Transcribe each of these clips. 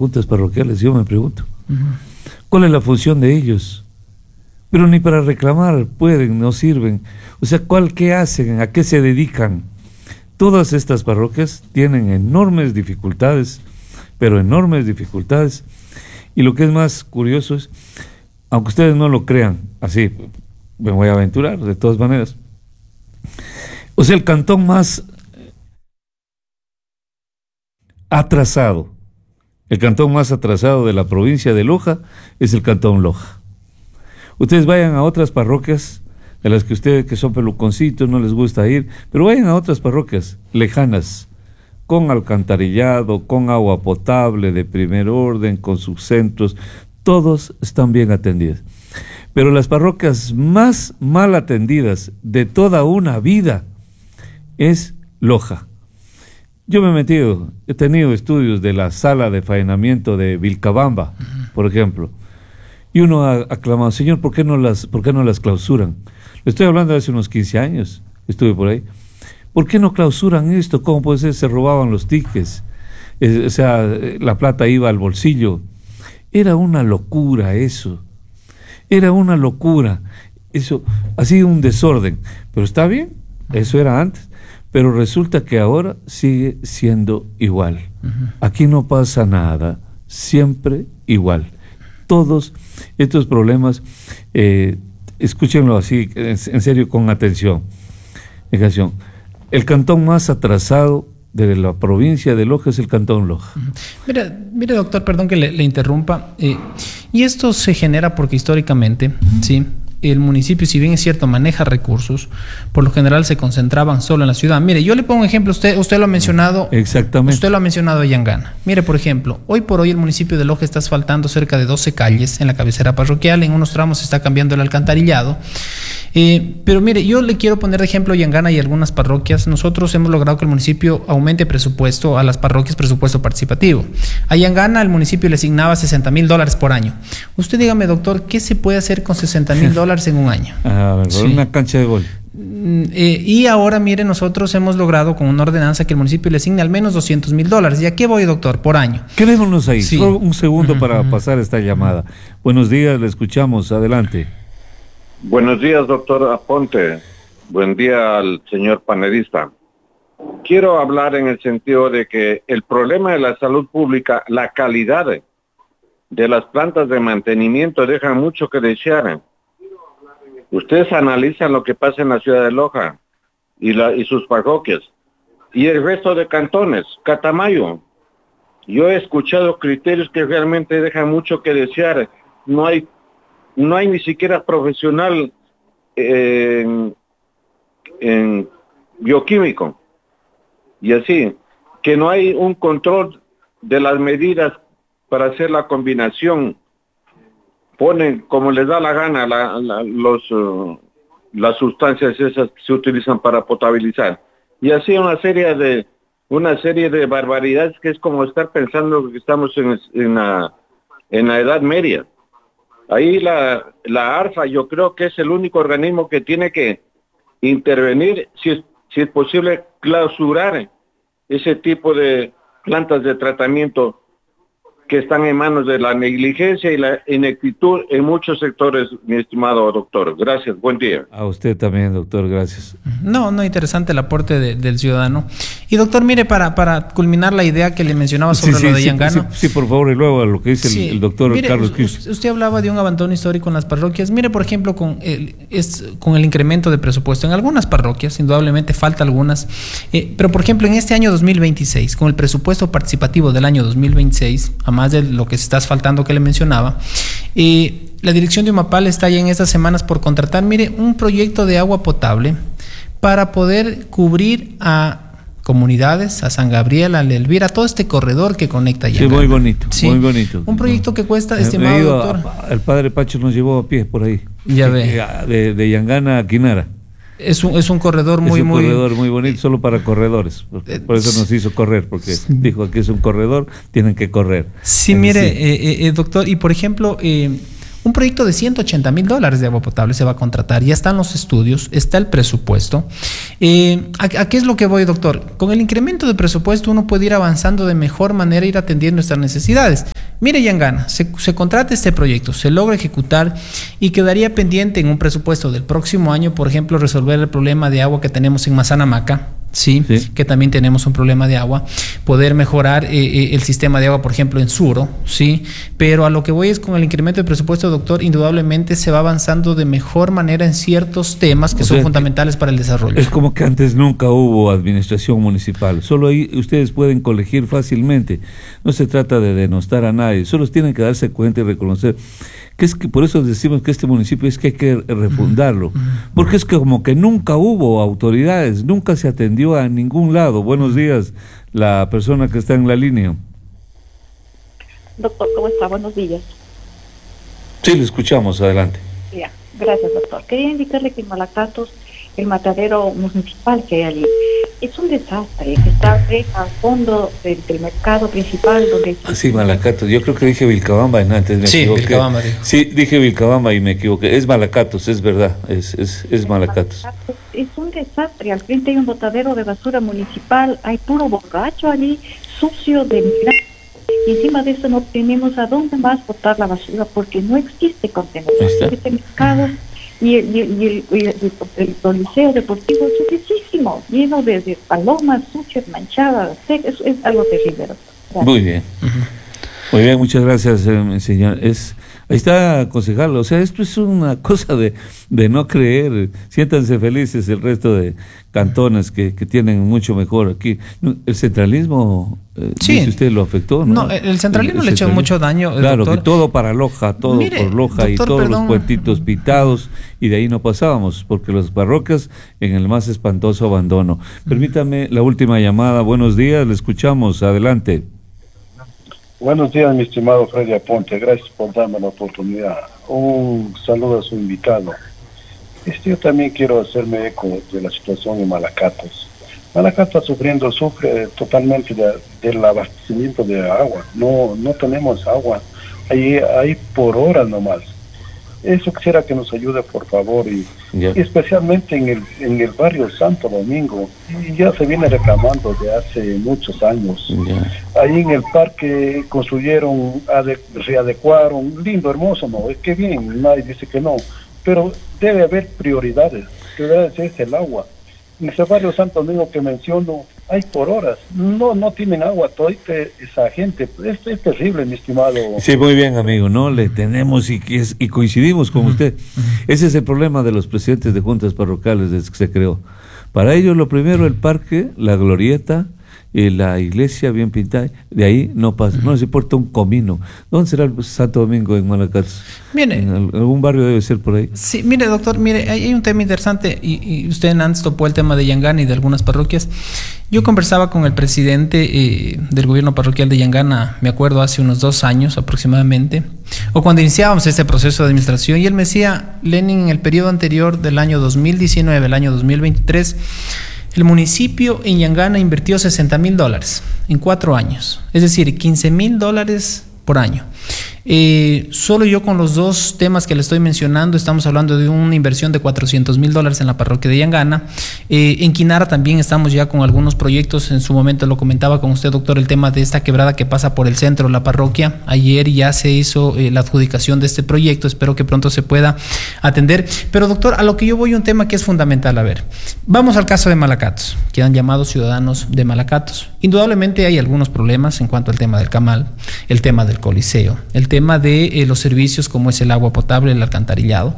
juntas parroquiales, yo me pregunto. ¿Cuál es la función de ellos? Pero ni para reclamar pueden, no sirven. O sea, ¿qué hacen? ¿A qué se dedican? Todas estas parroquias tienen enormes dificultades, pero enormes dificultades. Y lo que es más curioso es, aunque ustedes no lo crean, así me voy a aventurar de todas maneras. O sea, el cantón más atrasado, el cantón más atrasado de la provincia de Loja es el cantón Loja. Ustedes vayan a otras parroquias de las que ustedes, que son peluconcitos, no les gusta ir, pero vayan a otras parroquias lejanas, con alcantarillado, con agua potable de primer orden, con sus centros, todos están bien atendidos. Pero las parroquias más mal atendidas de toda una vida es Loja. Yo me he metido, he tenido estudios de la sala de faenamiento de Vilcabamba, por ejemplo, y uno ha aclamado, Señor, ¿por qué no las clausuran? Le estoy hablando de hace unos 15 años, estuve por ahí. ¿Por qué no clausuran esto? ¿Cómo puede ser? Se robaban los tickets, o sea, la plata iba al bolsillo. Era una locura eso, era una locura, eso ha sido un desorden, pero está bien, eso era antes, pero resulta que ahora sigue siendo igual. Aquí no pasa nada, siempre igual. Todos estos problemas, escúchenlo así, en serio, con atención. El cantón más atrasado de la provincia de Loja es el cantón Loja. Mire, doctor, perdón que le interrumpa. Y esto se genera porque históricamente, ¿sí?, el municipio, si bien es cierto, maneja recursos, por lo general se concentraban solo en la ciudad. Mire, yo le pongo un ejemplo, usted lo ha mencionado. Exactamente. Usted lo ha mencionado a Yangana. Mire, por ejemplo, hoy por hoy el municipio de Loja está asfaltando cerca de 12 calles en la cabecera parroquial, en unos tramos se está cambiando el alcantarillado. Pero mire, yo le quiero poner de ejemplo Yangana y algunas parroquias. Nosotros hemos logrado que el municipio aumente presupuesto a las parroquias, presupuesto participativo. A Yangana el municipio le asignaba $60,000 por año. Usted dígame, doctor, ¿qué se puede hacer con $60,000 en un año? A ver, sí, una cancha de gol. Y ahora, mire, nosotros hemos logrado con una ordenanza que el municipio le asigne al menos $200,000. ¿Y a qué voy, doctor? Por año. Quedémonos ahí, sí. Solo un segundo para pasar esta llamada. Buenos días, le escuchamos, adelante. Buenos días, doctor Aponte. Buen día al señor panelista. Quiero hablar en el sentido de que el problema de la salud pública, la calidad de las plantas de mantenimiento dejan mucho que desear. Ustedes analizan lo que pasa en la ciudad de Loja y sus parroquias y el resto de cantones, Catamayo. Yo he escuchado criterios que realmente dejan mucho que desear. No hay ni siquiera profesional en bioquímico. Y así, que no hay un control de las medidas para hacer la combinación. Ponen como les da la gana las sustancias esas que se utilizan para potabilizar. Y así una serie de barbaridades que es como estar pensando que estamos en la Edad Media. Ahí la ARFA yo creo que es el único organismo que tiene que intervenir, si es posible, clausurar ese tipo de plantas de tratamiento que están en manos de la negligencia y la ineptitud en muchos sectores, mi estimado doctor. Gracias, buen día. A usted también, doctor, gracias. No, interesante el aporte del ciudadano. Y doctor, mire, para culminar la idea que le mencionaba sobre lo de Yangana. Sí, por favor, y luego a lo que dice el doctor mire, Carlos Cruz. Usted hablaba de un abandono histórico en las parroquias. Mire, por ejemplo, con el incremento de presupuesto. En algunas parroquias, indudablemente falta algunas, pero por ejemplo, en este año 2026, con el presupuesto participativo del año 2026, a más de lo que se está asfaltando que le mencionaba, la dirección de Humapal está ya en estas semanas por contratar, mire, un proyecto de agua potable para poder cubrir a comunidades, a San Gabriel, a Elvira, todo este corredor que conecta Yangana. Sí, muy bonito, sí, muy bonito. Un proyecto que cuesta, estimado doctor. El padre Pacho nos llevó a pie por ahí. Ya ve. De Yangana a Quinara. Es un corredor muy bonito, solo para corredores. Por eso nos hizo correr, porque dijo que es un corredor, tienen que correr. Sí, mire, doctor, y por ejemplo, Un proyecto de $180,000 de agua potable se va a contratar, ya están los estudios, está el presupuesto. ¿A qué es lo que voy, doctor? Con el incremento de presupuesto uno puede ir avanzando de mejor manera, ir atendiendo nuestras necesidades. Mire, Yangana, se contrata este proyecto, se logra ejecutar y quedaría pendiente en un presupuesto del próximo año, por ejemplo, resolver el problema de agua que tenemos en Mazanamaca. Sí, que también tenemos un problema de agua, poder mejorar el sistema de agua, por ejemplo, en Suro, sí, pero a lo que voy es con el incremento de presupuesto, doctor, indudablemente se va avanzando de mejor manera en ciertos temas que son fundamentales para el desarrollo. Es como que antes nunca hubo administración municipal, solo ahí ustedes pueden colegir fácilmente, no se trata de denostar a nadie, solo tienen que darse cuenta y reconocer que es que por eso decimos que este municipio es que hay que refundarlo, porque es que como que nunca hubo autoridades, nunca se atendió a ningún lado. Buenos días, la persona que está en la línea. Doctor, ¿cómo está? Buenos días. Sí, le escuchamos, adelante. Ya, gracias, doctor. Quería indicarle que en Malacatos, el matadero municipal que hay allí, es un desastre, que está al fondo del mercado principal donde... Sí, Malacatos, yo creo que dije Vilcabamba antes, me equivoqué. Vilcabamba, dijo. Sí, dije Vilcabamba y me equivoqué, es Malacatos, es verdad, es Malacatos. Es un desastre, al frente hay un botadero de basura municipal, hay puro borracho allí, sucio de migrantes, y encima de eso no tenemos a dónde más botar la basura porque no existe contenedor, este mercado. Y el coliseo deportivo es sucesísimo, lleno de palomas sucias, manchadas, es algo terrible. Gracias. Muy bien. Muy bien, muchas gracias, señor. Ahí está, concejal, o sea, esto es una cosa de no creer. Siéntanse felices el resto de cantones que tienen mucho mejor aquí. El centralismo, si usted lo afectó, ¿no? No, el centralismo le echó mucho daño. Claro, doctor. que todo para Loja, todo por Loja, doctor, y todos los puentitos pitados, y de ahí no pasábamos, porque las parroquias en el más espantoso abandono. Permítame la última llamada. Buenos días, le escuchamos, adelante. Buenos días, mi estimado Freddy Aponte, gracias por darme la oportunidad. Un saludo a su invitado. Yo también quiero hacerme eco de la situación en Malacatos. Malacatos sufre totalmente del abastecimiento de agua. No tenemos agua, hay por horas nomás. Eso quisiera que nos ayude, por favor, y especialmente en el barrio Santo Domingo, y ya se viene reclamando de hace muchos años. Ahí en el parque construyeron, readecuaron, lindo, hermoso, ¿no? Es que bien, nadie dice que no, pero debe haber prioridades, prioridades es el agua. En ese barrio Santo Domingo que menciono, hay por horas, no tienen agua, toda esa gente, es terrible, mi estimado. Sí, muy bien, amigo, no le tenemos y coincidimos con usted. Ese es el problema de los presidentes de juntas parroquiales desde que se creó. Para ellos lo primero el parque, la glorieta, la iglesia bien pintada, de ahí no pasa, no se importa un comino. ¿Dónde será el Santo Domingo en Malacatos? Mire, en algún barrio debe ser por ahí. Sí, mire, doctor, hay un tema interesante y usted antes topó el tema de Yangana y de algunas parroquias. Yo conversaba con el presidente del gobierno parroquial de Yangana, me acuerdo, hace unos 2 años aproximadamente, o cuando iniciábamos este proceso de administración, y él me decía, Lenin, en el periodo anterior del año 2019, el año 2023, el municipio en Yangana invirtió $60,000 en 4 años, es decir, $15,000 por año. Solo yo con los 2 temas que le estoy mencionando estamos hablando de una inversión de $400,000 en la parroquia de Yangana. En Quinara también estamos ya con algunos proyectos. En su momento lo comentaba con usted, doctor, el tema de esta quebrada que pasa por el centro de la parroquia. Ayer ya se hizo la adjudicación de este proyecto, espero que pronto se pueda atender. Pero doctor, a lo que yo voy, un tema que es fundamental. A ver, vamos al caso de Malacatos, que han llamado ciudadanos de Malacatos. Indudablemente hay algunos problemas en cuanto al tema del camal, el tema del coliseo, el tema de los servicios como es el agua potable, el alcantarillado.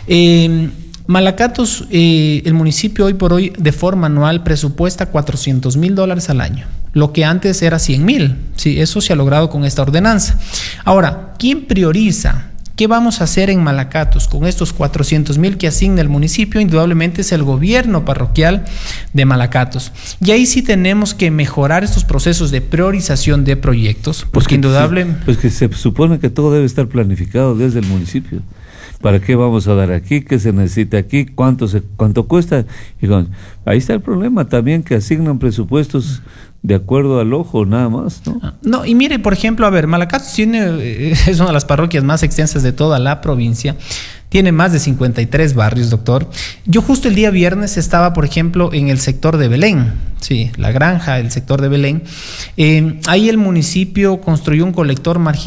Malacatos, el municipio hoy por hoy de forma anual presupuesta $400,000 al año, lo que antes era 100,000. Sí, eso se ha logrado con esta ordenanza. Ahora, ¿quién prioriza? ¿Qué vamos a hacer en Malacatos con estos 400,000 que asigna el municipio? Indudablemente es el gobierno parroquial de Malacatos. Y ahí sí tenemos que mejorar estos procesos de priorización de proyectos, porque indudablemente... Pues que se supone que todo debe estar planificado desde el municipio. ¿Para qué vamos a dar aquí? ¿Qué se necesita aquí? ¿Cuánto cuesta? Y ahí está el problema también, que asignan presupuestos de acuerdo al ojo, nada más, ¿no? No, y mire, por ejemplo, a ver, Malacatos es una de las parroquias más extensas de toda la provincia. Tiene más de 53 barrios, doctor. Yo justo el día viernes estaba, por ejemplo, en el sector de Belén, sí, La Granja, el sector de Belén. Ahí el municipio construyó un colector marginal